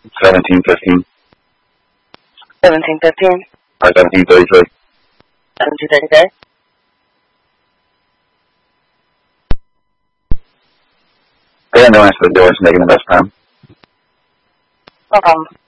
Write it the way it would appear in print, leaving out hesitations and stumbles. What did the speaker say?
1715. 1715? Or 1733. 1733? They had no answer to the door, it's making the best time. No problem.